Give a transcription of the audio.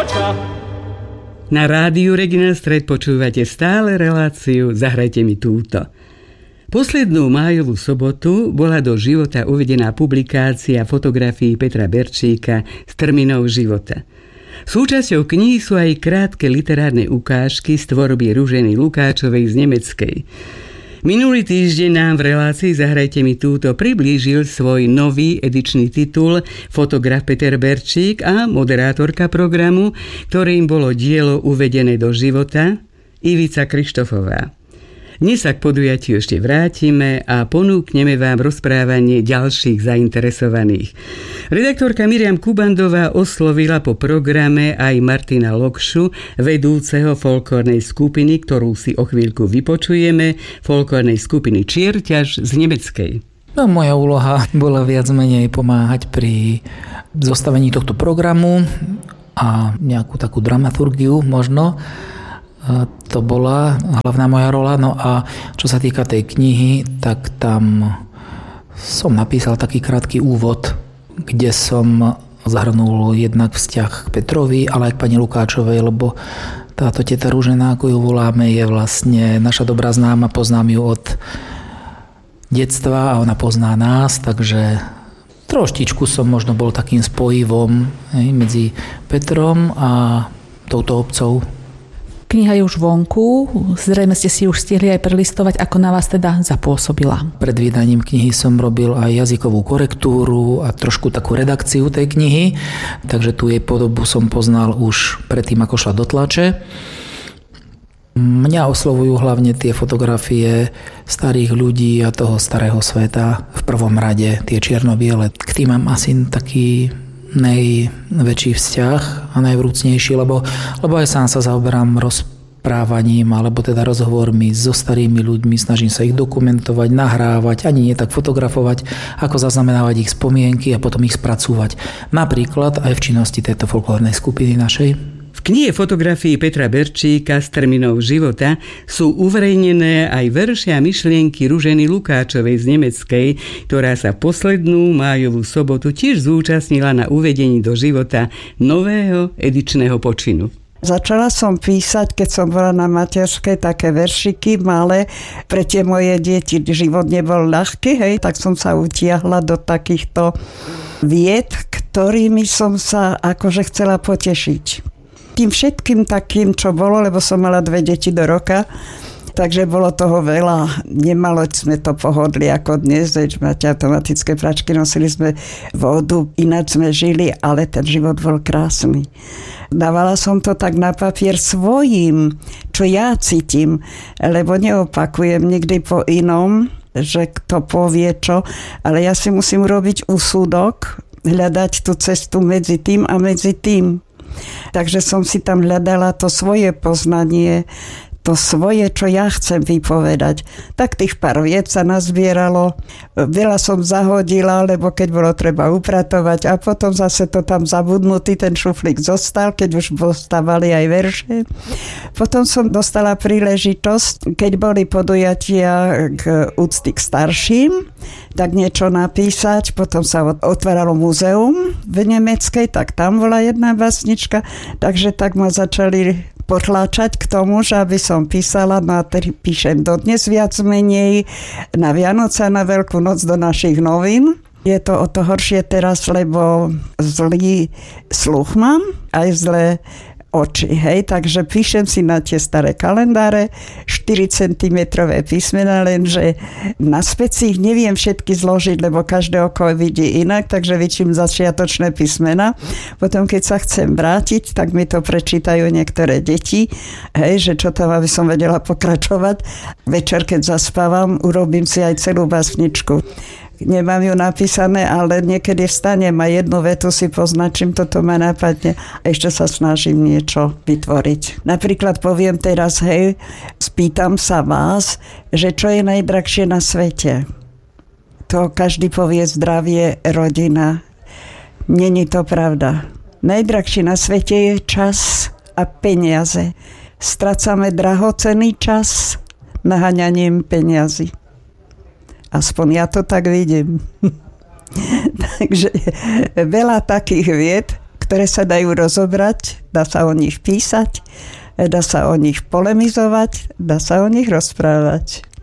Na rádiu Regina Stred počúvate stále reláciu Zahrajte mi túto. Poslednú májovú sobotu bola do života uvedená publikácia fotografií Petra Berčíka z termínov života. Súčasťou kníh sú aj krátke literárne ukážky z tvorby Ruženy Lukáčovej z nemeckej. Minulý týždeň nám v relácii Zahrajte mi túto priblížil svoj nový edičný titul fotograf Peter Berčík a moderátorka programu, ktorým bolo dielo uvedené do života, Ivica Krištofová. Dnes sa k podujatiu ešte vrátime a ponúkneme vám rozprávanie ďalších zainteresovaných. Redaktorka Miriam Kubandová oslovila po programe aj Martina Lokšu, vedúceho folklórnej skupiny, ktorú si o chvíľku vypočujeme, folklórnej skupiny Čierťaž z nemeckej. No, moja úloha bola viac menej pomáhať pri zostavení tohto programu a nejakú takú dramaturgiu možno. To bola hlavná moja rola. No a čo sa týka tej knihy, tak tam som napísal taký krátky úvod, kde som zahrnul jednak vzťah k Petrovi, ale aj k pani Lukáčovej, lebo táto teta Ružena, ako ju voláme, je vlastne naša dobrá známa, poznám ju od detstva a ona pozná nás, takže troštičku som možno bol takým spojivom medzi Petrom a touto obcou. Kniha je už vonku, zrejme ste si už stihli aj prelistovať, ako na vás teda zapôsobila. Pred vydaním knihy som robil aj jazykovú korektúru a trošku takú redakciu tej knihy, takže tú jej podobu som poznal už predtým, ako šla do tlače. Mňa oslovujú hlavne tie fotografie starých ľudí a toho starého sveta v prvom rade, tie čierno-biele. K tým mám asi taký najväčší vzťah a najvrúcnejší, lebo aj sám sa zaoberám rozprávaním alebo teda rozhovormi so starými ľuďmi, snažím sa ich dokumentovať, nahrávať, ani nie tak fotografovať, ako zaznamenávať ich spomienky a potom ich spracúvať. Napríklad aj v činnosti tejto folklórnej skupiny našej. V knihe fotografií Petra Berčíka z termínov života sú uverejnené aj verše a myšlienky Ruženy Lukáčovej z nemeckej, ktorá sa poslednú májovú sobotu tiež zúčastnila na uvedení do života nového edičného počinu. Začala som písať, keď som bola na materskej, také veršiky malé pre tie moje deti. Život nebol ľahký, hej, tak som sa utiahla do takýchto vied, ktorými som sa akože chcela potešiť. Tým všetkým takým, čo bolo, lebo som mala 2 deti do roka, takže bolo toho veľa. Nemalo sme to pohodli ako dnes, veď máte automatické pračky, nosili sme vodu, ináč sme žili, ale ten život bol krásny. Dávala som to tak na papier svojím, čo ja cítim, lebo neopakujem nikdy po inom, že kto povie čo, ale ja si musím urobiť úsudok, hľadať tú cestu medzi tým a medzi tým. Takže som si tam hľadala to svoje poznanie, to svoje, čo ja chcem vypovedať. Tak tých pár vied sa nazbieralo. Veľa som zahodila, lebo keď bolo treba upratovať a potom zase to tam zabudnutý, ten šuflík zostal, keď už postávali aj verše. Potom som dostala príležitosť, keď boli podujatia k úcty k starším, tak niečo napísať. Potom sa otváralo múzeum v nemeckej, tak tam bola jedna básnička, takže tak ma začali potláčať k tomu, že aby som písala, píšem dodnes viac menej na Vianoce a na Veľkú noc do našich novín. Je to o to horšie teraz, lebo zlý sluch mám, aj zlé oči, hej, takže píšem si na tie staré kalendáre 4 cm písmena, lenže naspäť si ich neviem všetky zložiť, lebo každé oko vidí inak, takže vyčím začiatočné písmena. Potom, keď sa chcem vrátiť, tak mi to prečítajú niektoré deti, hej, že čo tam, aby som vedela pokračovať. Večer, keď zaspávam, urobím si aj celú básničku. Nemám ju napísané, ale niekedy vstanem a jednu vetu si poznačím, toto ma napadne a ešte sa snažím niečo vytvoriť. Napríklad poviem teraz, hej, spýtam sa vás, že čo je najdrahšie na svete. To každý povie zdravie, rodina. Není to pravda. Najdrahšie na svete je čas a peniaze. Strácame drahocenný čas naháňaním peniazy. Aspoň ja to tak vidím. Takže veľa takých vied, ktoré sa dajú rozobrať, dá sa o nich písať, dá sa o nich polemizovať, dá sa o nich rozprávať.